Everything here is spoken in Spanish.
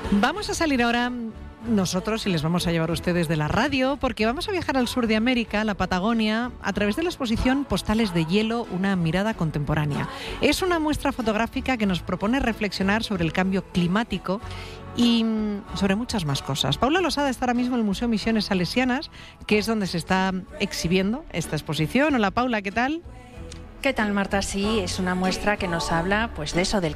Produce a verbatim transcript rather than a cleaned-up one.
Vamos a salir ahora nosotros y les vamos a llevar a ustedes de la radio porque vamos a viajar al sur de América, la Patagonia, a través de la exposición Postales de Hielo, una mirada contemporánea. Es una muestra fotográfica que nos propone reflexionar sobre el cambio climático y sobre muchas más cosas. Paula Losada está ahora mismo en el Museo Misiones Salesianas, que es donde se está exhibiendo esta exposición. Hola Paula, ¿qué tal? ¿Qué tal, Marta? Sí, es una muestra que nos habla pues de eso, del